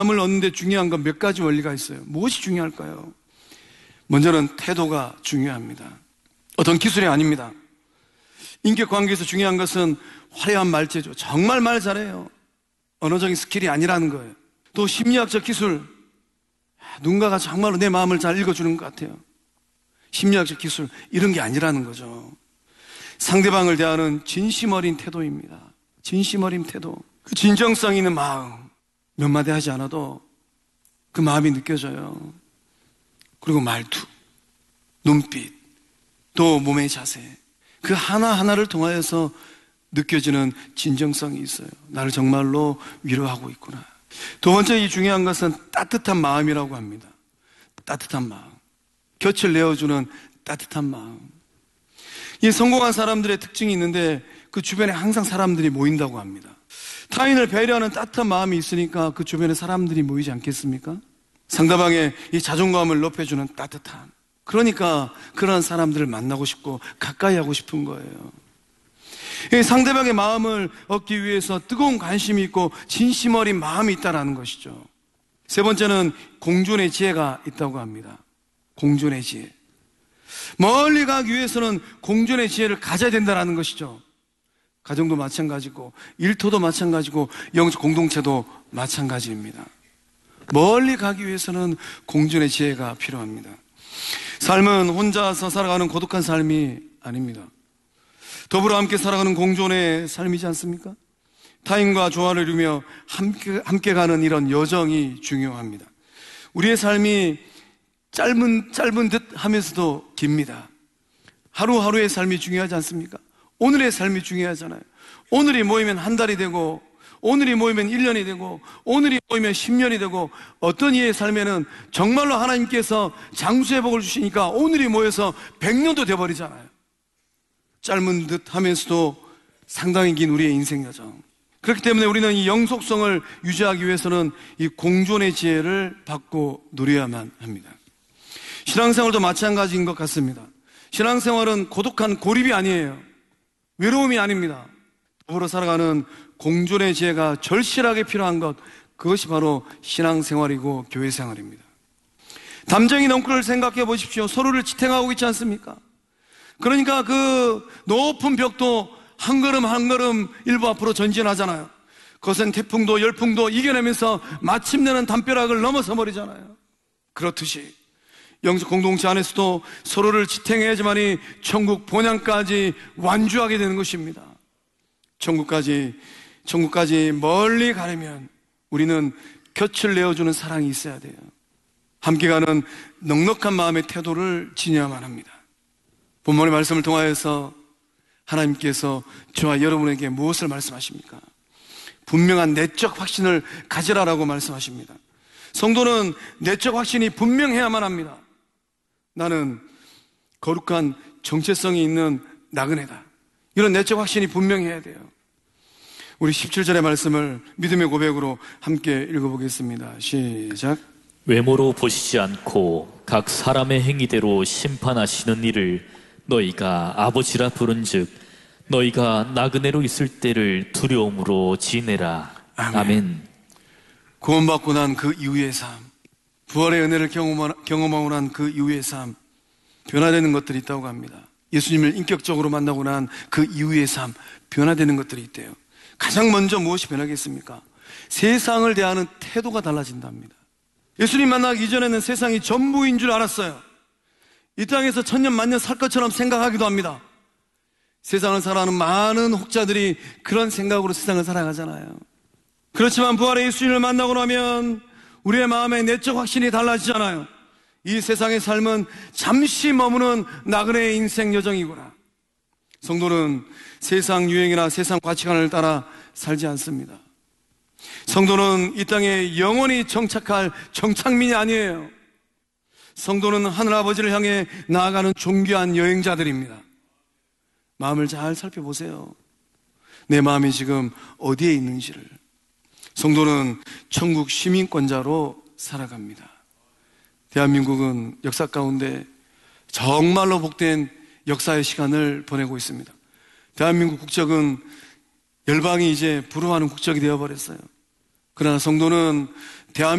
마음을 얻는데 중요한 건 몇 가지 원리가 있어요. 무엇이 중요할까요? 먼저는 태도가 중요합니다. 어떤 기술이 아닙니다. 인격관계에서 중요한 것은 화려한 말재주. 정말 말 잘해요. 언어적인 스킬이 아니라는 거예요. 또 심리학적 기술. 누군가가 정말로 내 마음을 잘 읽어주는 것 같아요. 심리학적 기술, 이런 게 아니라는 거죠. 상대방을 대하는 진심 어린 태도입니다. 진심 어린 태도. 그 진정성 있는 마음. 몇 마디 하지 않아도 그 마음이 느껴져요. 그리고 말투, 눈빛, 또 몸의 자세. 그 하나하나를 통하여서 느껴지는 진정성이 있어요. 나를 정말로 위로하고 있구나. 두 번째 이 중요한 것은 따뜻한 마음이라고 합니다. 따뜻한 마음. 곁을 내어주는 따뜻한 마음. 이 성공한 사람들의 특징이 있는데 그 주변에 항상 사람들이 모인다고 합니다. 타인을 배려하는 따뜻한 마음이 있으니까 그 주변에 사람들이 모이지 않겠습니까? 상대방의 이 자존감을 높여주는 따뜻함. 그러니까 그런 사람들을 만나고 싶고 가까이 하고 싶은 거예요. 상대방의 마음을 얻기 위해서 뜨거운 관심이 있고 진심 어린 마음이 있다는 것이죠. 세 번째는 공존의 지혜가 있다고 합니다. 공존의 지혜. 멀리 가기 위해서는 공존의 지혜를 가져야 된다는 것이죠. 가정도 마찬가지고 일터도 마찬가지고 영적 공동체도 마찬가지입니다. 멀리 가기 위해서는 공존의 지혜가 필요합니다. 삶은 혼자서 살아가는 고독한 삶이 아닙니다. 더불어 함께 살아가는 공존의 삶이지 않습니까? 타인과 조화를 이루며 함께 가는 이런 여정이 중요합니다. 우리의 삶이 짧은 듯 하면서도 깁니다. 하루하루의 삶이 중요하지 않습니까? 오늘의 삶이 중요하잖아요. 오늘이 모이면 한 달이 되고, 오늘이 모이면 1년이 되고, 오늘이 모이면 10년이 되고, 어떤 이의 삶에는 정말로 하나님께서 장수의 복을 주시니까 오늘이 모여서 100년도 돼버리잖아요. 짧은 듯 하면서도 상당히 긴 우리의 인생 여정. 그렇기 때문에 우리는 이 영속성을 유지하기 위해서는 이 공존의 지혜를 받고 누려야만 합니다. 신앙생활도 마찬가지인 것 같습니다. 신앙생활은 고독한 고립이 아니에요. 외로움이 아닙니다. 더불어 살아가는 공존의 지혜가 절실하게 필요한 것, 그것이 바로 신앙생활이고 교회생활입니다. 담쟁이 넝쿨을 생각해 보십시오. 서로를 지탱하고 있지 않습니까? 그러니까 그 높은 벽도 한 걸음 한 걸음 일부 앞으로 전진하잖아요. 거센 태풍도 열풍도 이겨내면서 마침내는 담벼락을 넘어서 버리잖아요. 그렇듯이 영적 공동체 안에서도 서로를 지탱해야지만이 천국 본향까지 완주하게 되는 것입니다. 천국까지 멀리 가려면 우리는 곁을 내어주는 사랑이 있어야 돼요. 함께 가는 넉넉한 마음의 태도를 지녀야만 합니다. 본문의 말씀을 통하여서 하나님께서 저와 여러분에게 무엇을 말씀하십니까? 분명한 내적 확신을 가지라라고 말씀하십니다. 성도는 내적 확신이 분명해야만 합니다. 나는 거룩한 정체성이 있는 나그네다. 이런 내적 확신이 분명해야 돼요. 우리 17절의 말씀을 믿음의 고백으로 함께 읽어보겠습니다. 시작. 외모로 보시지 않고 각 사람의 행위대로 심판하시는 이를 너희가 아버지라 부른즉 너희가 나그네로 있을 때를 두려움으로 지내라. 아멘. 구원받고 난 그 이후의 삶, 부활의 은혜를 경험하고 난 그 이후의 삶, 변화되는 것들이 있다고 합니다. 예수님을 인격적으로 만나고 난 그 이후의 삶, 변화되는 것들이 있대요. 가장 먼저 무엇이 변하겠습니까? 세상을 대하는 태도가 달라진답니다. 예수님 만나기 이전에는 세상이 전부인 줄 알았어요. 이 땅에서 천년 만년 살 것처럼 생각하기도 합니다. 세상을 살아가는 많은 혹자들이 그런 생각으로 세상을 살아가잖아요. 그렇지만 부활의 예수님을 만나고 나면 우리의 마음의 내적 확신이 달라지잖아요. 이 세상의 삶은 잠시 머무는 나그네의 인생 여정이구나. 성도는 세상 유행이나 세상 가치관을 따라 살지 않습니다. 성도는 이 땅에 영원히 정착할 정착민이 아니에요. 성도는 하늘아버지를 향해 나아가는 존귀한 여행자들입니다. 마음을 잘 살펴보세요. 내 마음이 지금 어디에 있는지를. 성도는 천국 시민권자로 살아갑니다. 대한민국은 역사 가운데 정말로 복된 역사의 시간을 보내고 있습니다. 대한민국 국적은 열방이 이제 부러워하는 국적이 되어버렸어요. 그러나 성도는 대한민국